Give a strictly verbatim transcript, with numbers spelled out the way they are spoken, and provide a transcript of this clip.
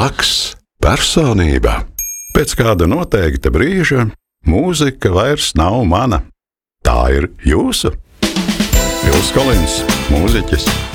Laks, personība. Pēc kāda noteikta brīža mūzika vairs nav mana. Tā ir jūsu. Vils Kolins, mūziķis.